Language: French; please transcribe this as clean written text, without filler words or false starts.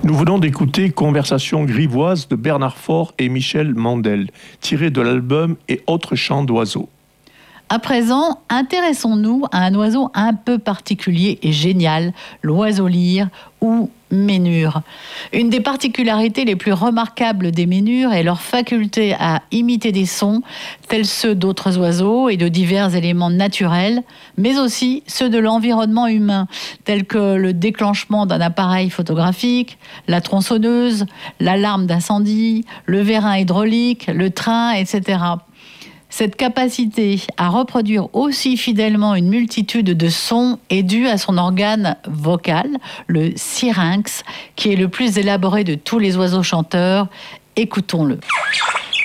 Nous venons d'écouter Conversation grivoise de Bernard Faure et Michel Mandel, tiré de l'album Et autres chants d'oiseaux. À présent, intéressons-nous à un oiseau un peu particulier et génial, l'oiseau lyre ou ménure. Une des particularités les plus remarquables des ménures est leur faculté à imiter des sons, tels ceux d'autres oiseaux et de divers éléments naturels, mais aussi ceux de l'environnement humain, tels que le déclenchement d'un appareil photographique, la tronçonneuse, l'alarme d'incendie, le vérin hydraulique, le train, etc. Cette capacité à reproduire aussi fidèlement une multitude de sons est due à son organe vocal, le syrinx, qui est le plus élaboré de tous les oiseaux chanteurs. Écoutons-le.